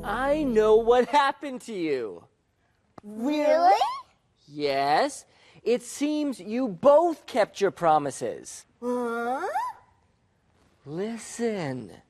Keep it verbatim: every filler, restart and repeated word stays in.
I know what happened to you. Really? Yes. It seems you both kept your promises. Huh? Listen.